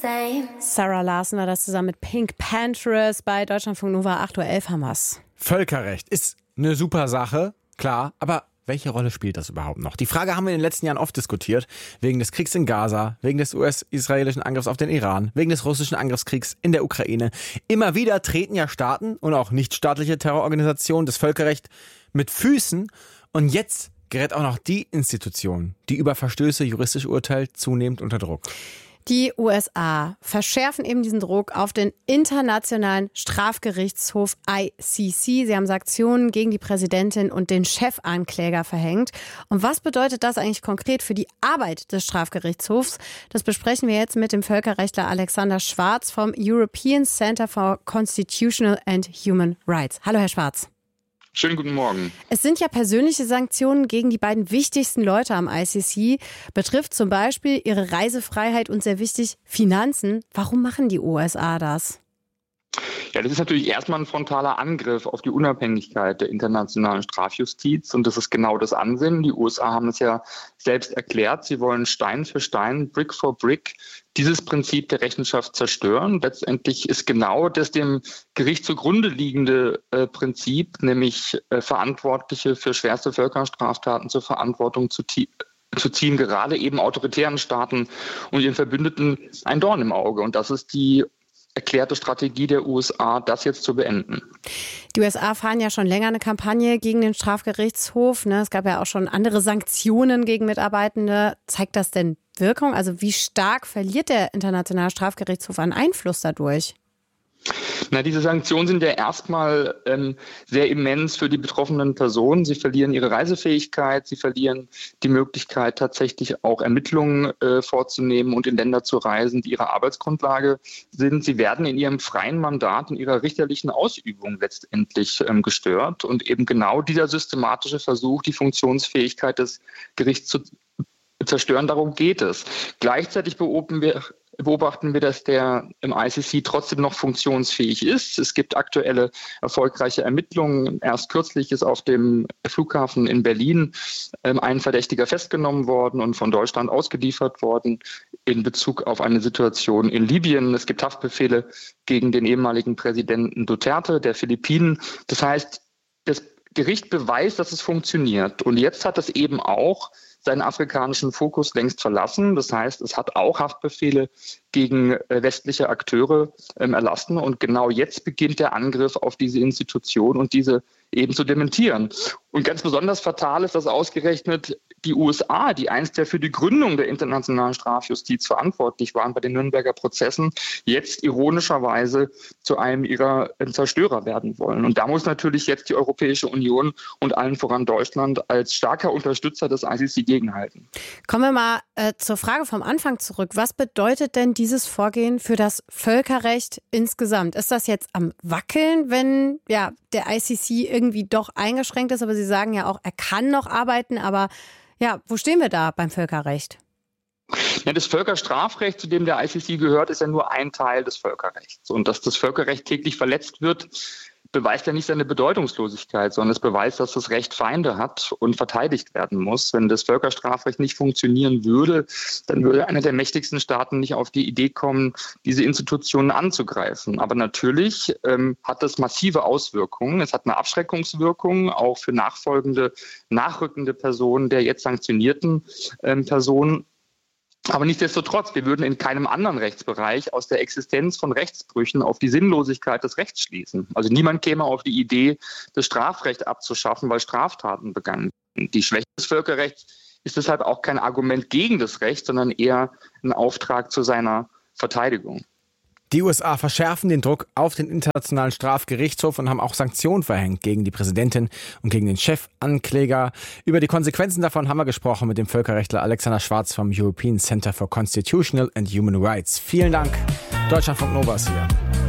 same. Sarah Larson war das zusammen mit Pink Panthers bei Deutschlandfunk Nova 8.11 Uhr haben wir's. Völkerrecht ist eine super Sache, klar, aber welche Rolle spielt das überhaupt noch? Die Frage haben wir in den letzten Jahren oft diskutiert, wegen des Kriegs in Gaza, wegen des US-israelischen Angriffs auf den Iran, wegen des russischen Angriffskriegs in der Ukraine. Immer wieder treten ja Staaten und auch nichtstaatliche Terrororganisationen das Völkerrecht mit Füßen und jetzt gerät auch noch die Institution, die über Verstöße juristisch urteilt, zunehmend unter Druck. Die USA verschärfen eben diesen Druck auf den Internationalen Strafgerichtshof ICC. Sie haben Sanktionen gegen die Präsidentin und den Chefankläger verhängt. Und was bedeutet das eigentlich konkret für die Arbeit des Strafgerichtshofs? Das besprechen wir jetzt mit dem Völkerrechtler Alexander Schwarz vom European Center for Constitutional and Human Rights. Hallo, Herr Schwarz. Schönen guten Morgen. Es sind ja persönliche Sanktionen gegen die beiden wichtigsten Leute am ICC. Betrifft zum Beispiel ihre Reisefreiheit und sehr wichtig Finanzen. Warum machen die USA das? Ja, das ist natürlich erstmal ein frontaler Angriff auf die Unabhängigkeit der internationalen Strafjustiz. Und das ist genau das Ansinnen. Die USA haben es ja selbst erklärt. Sie wollen Stein für Stein, Brick for Brick, dieses Prinzip der Rechenschaft zerstören. Letztendlich ist genau das dem Gericht zugrunde liegende Prinzip, nämlich Verantwortliche für schwerste Völkerstraftaten zur Verantwortung zu ziehen, gerade eben autoritären Staaten und ihren Verbündeten ein Dorn im Auge. Und das ist die erklärte Strategie der USA, das jetzt zu beenden. Die USA fahren ja schon länger eine Kampagne gegen den Strafgerichtshof. Es gab ja auch schon andere Sanktionen gegen Mitarbeitende. Zeigt das denn Wirkung? Also wie stark verliert der Internationale Strafgerichtshof an Einfluss dadurch? Na, diese Sanktionen sind ja erstmal sehr immens für die betroffenen Personen. Sie verlieren ihre Reisefähigkeit, sie verlieren die Möglichkeit, tatsächlich auch Ermittlungen vorzunehmen und in Länder zu reisen, die ihre Arbeitsgrundlage sind. Sie werden in ihrem freien Mandat, in ihrer richterlichen Ausübung letztendlich gestört. Und eben genau dieser systematische Versuch, die Funktionsfähigkeit des Gerichts zu zerstören, darum geht es. Gleichzeitig beobachten wir, dass der im ICC trotzdem noch funktionsfähig ist. Es gibt aktuelle erfolgreiche Ermittlungen. Erst kürzlich ist auf dem Flughafen in Berlin ein Verdächtiger festgenommen worden und von Deutschland ausgeliefert worden in Bezug auf eine Situation in Libyen. Es gibt Haftbefehle gegen den ehemaligen Präsidenten Duterte der Philippinen. Das heißt, das Gericht beweist, dass es funktioniert. Und jetzt hat es eben auch seinen afrikanischen Fokus längst verlassen. Das heißt, es hat auch Haftbefehle gegen westliche Akteure erlassen. Und genau jetzt beginnt der Angriff auf diese Institution und diese eben zu dementieren. Und ganz besonders fatal ist, dass ausgerechnet die USA, die einst ja für die Gründung der internationalen Strafjustiz verantwortlich waren bei den Nürnberger Prozessen, jetzt ironischerweise zu einem ihrer Zerstörer werden wollen. Und da muss natürlich jetzt die Europäische Union und allen voran Deutschland als starker Unterstützer des ICC gegenhalten. Kommen wir mal zur Frage vom Anfang zurück. Was bedeutet denn dieses Vorgehen für das Völkerrecht insgesamt? Ist das jetzt am Wackeln, wenn der ICC irgendwie doch eingeschränkt ist? Aber Sie sagen ja auch, er kann noch arbeiten, aber wo stehen wir da beim Völkerrecht? Ja, das Völkerstrafrecht, zu dem der ICC gehört, ist ja nur ein Teil des Völkerrechts. Und dass das Völkerrecht täglich verletzt wird, beweist ja nicht seine Bedeutungslosigkeit, sondern es beweist, dass das Recht Feinde hat und verteidigt werden muss. Wenn das Völkerstrafrecht nicht funktionieren würde, dann würde einer der mächtigsten Staaten nicht auf die Idee kommen, diese Institutionen anzugreifen. Aber natürlich hat das massive Auswirkungen. Es hat eine Abschreckungswirkung, auch für nachrückende Personen der jetzt sanktionierten Personen. Aber nichtsdestotrotz, wir würden in keinem anderen Rechtsbereich aus der Existenz von Rechtsbrüchen auf die Sinnlosigkeit des Rechts schließen. Also niemand käme auf die Idee, das Strafrecht abzuschaffen, weil Straftaten begangen werden. Die Schwäche des Völkerrechts ist deshalb auch kein Argument gegen das Recht, sondern eher ein Auftrag zu seiner Verteidigung. Die USA verschärfen den Druck auf den Internationalen Strafgerichtshof und haben auch Sanktionen verhängt gegen die Präsidentin und gegen den Chefankläger. Über die Konsequenzen davon haben wir gesprochen mit dem Völkerrechtler Alexander Schwarz vom European Center for Constitutional and Human Rights. Vielen Dank. Deutschlandfunk Nova ist hier.